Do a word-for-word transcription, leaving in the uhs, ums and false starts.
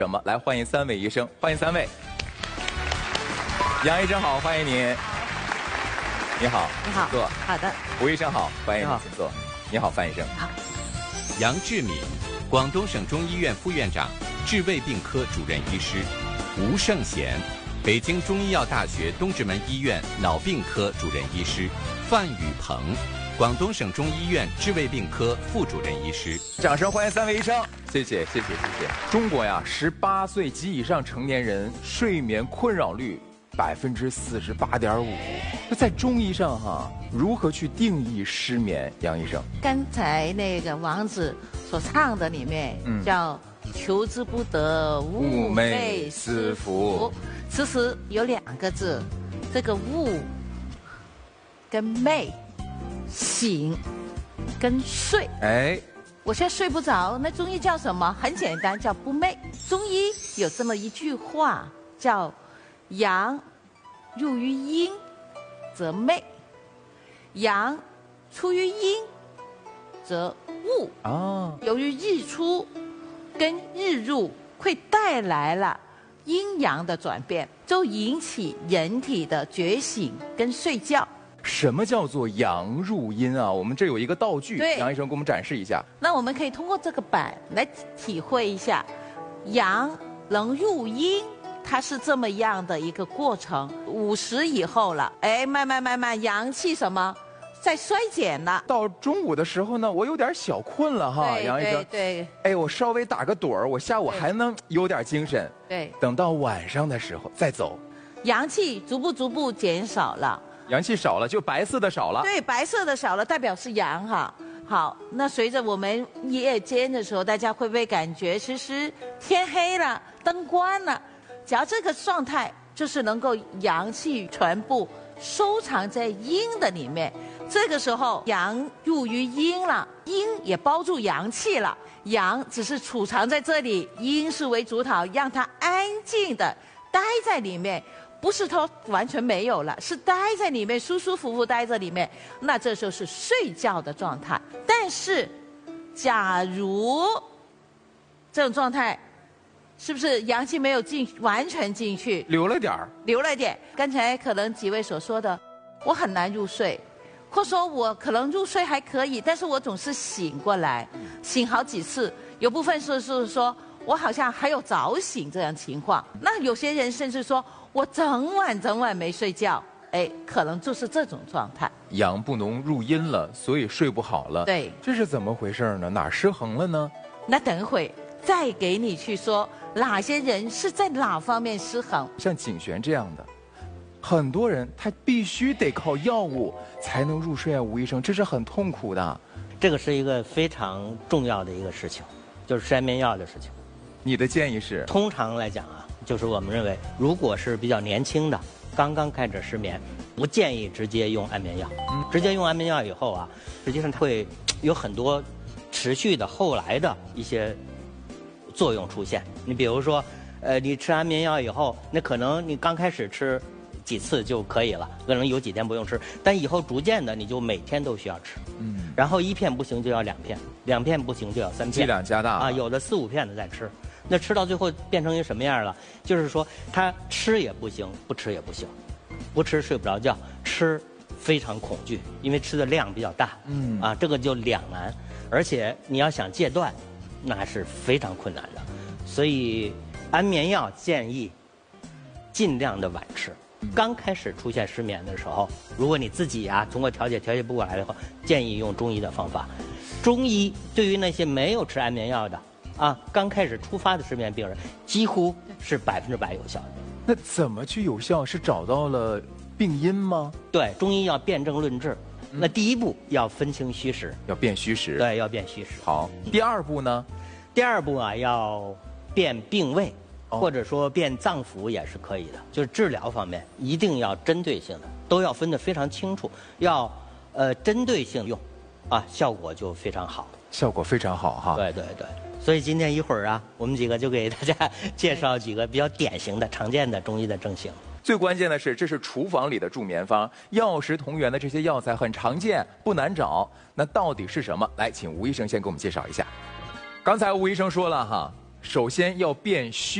什么？来，欢迎三位医生，欢迎三位。杨医生好，欢迎您。你好， 你好， 请坐。 好的。 吴医生好，欢迎您，请坐。你好，范医生。 好。 杨志敏，广东省中医院副院长、治胃病科主任医师；吴胜贤，北京中医药大学东直门医院脑病科主任医师；范宇鹏，广东省中医院治胃病科副主任医师。 掌声欢迎三位医生，谢谢谢谢谢谢。中国呀，十八岁及以上成年人睡眠困扰率百分之四十八点五。那在中医上哈，如何去定义失眠？杨医生， 刚才那个王子所唱的里面，嗯、叫“求之不得，寤寐思服”。其实有两个字，这个“寤”跟“寐”，醒跟睡。哎，我现在睡不着，那中医叫什么？很简单，叫不寐。中医有这么一句话，叫“阳入于阴，则寐；阳出于阴，则寤。”哦，由于日出跟日入会带来了阴阳的转变，就引起人体的觉醒跟睡觉。 什么叫做阳入阴啊？我们这有一个道具，杨医生给我们展示一下。 那我们可以通过这个板来体会一下，阳能入阴，它是这么样的一个过程。五十以后了，哎，慢慢慢慢阳气什么在衰减了。 到中午的时候呢，我有点小困了哈，杨医生。 对对。 哎，我稍微打个盹儿，我下午还能有点精神。 对。 等到晚上的时候再走， 阳气逐步逐步减少了。 阳气少了，就白色的少了。 对，白色的少了，代表是阳哈。好，那随着我们夜间的时候，大家会不会感觉其实天黑了，灯关了？只要这个状态，就是能够阳气全部收藏在阴的里面。这个时候阳入于阴了，阴也包住阳气了，阳只是储藏在这里，阴是为主导，让它安静的待在里面。不是它完全没有了，是待在里面，舒舒服服待在里面，那这就是睡觉的状态。但是，假如这种状态，是不是阳气没有进完全进去， 留了点儿， 留了点？刚才可能几位所说的，我很难入睡，或者说我可能入睡还可以，但是我总是醒过来，醒好几次，有部分是是说我好像还有早醒这样情况。那有些人甚至说，我整晚整晚没睡觉，哎，可能就是这种状态。 阳不能入阴了，所以睡不好了。 对， 这是怎么回事呢？哪失衡了呢？ 那等一会再给你去说哪些人是在哪方面失衡。 像景璇这样的，很多人他必须得靠药物才能入睡啊，吴医生，这是很痛苦的。 这个是一个非常重要的一个事情，就是吃安眠药的事情。 你的建议是？通常来讲啊，就是我们认为，如果是比较年轻的，刚刚开始失眠，不建议直接用安眠药。嗯、直接用安眠药以后啊，实际上它会有很多持续的后来的一些作用出现。你比如说，呃，你吃安眠药以后，那可能你刚开始吃几次就可以了，可能有几天不用吃，但以后逐渐的你就每天都需要吃。嗯。然后一片不行就要两片，两片不行就要三片。 剂量加大啊，有的四五片的在吃。那吃到最后变成一个什么样了？就是说，他吃也不行，不吃也不行，不吃睡不着觉，吃非常恐惧，因为吃的量比较大。嗯，啊，这个就两难，而且你要想戒断，那是非常困难的。所以，安眠药建议尽量的晚吃。刚开始出现失眠的时候，如果你自己啊通过调节调节不过来的话，建议用中医的方法。中医对于那些没有吃安眠药的。啊，刚开始出发的失眠病人，几乎是百分之百有效的。 那怎么去有效？是找到了病因吗？ 对，中医要辨证论治。嗯、那第一步要分清虚实， 要辨虚实。 对，要辨虚实。 好，第二步呢？ 第二步啊，要辨病位，哦、或者说辨脏腑也是可以的。就是治疗方面一定要针对性的，都要分得非常清楚，要呃针对性用，啊，效果就非常好。 效果非常好哈。 对对对。所以今天一会儿啊，我们几个就给大家介绍几个比较典型的、常见的中医的症型。 最关键的是，这是厨房里的助眠方，药食同源的这些药材很常见，不难找。那到底是什么？来，请吴医生先给我们介绍一下。刚才吴医生说了哈， 首先要变虚。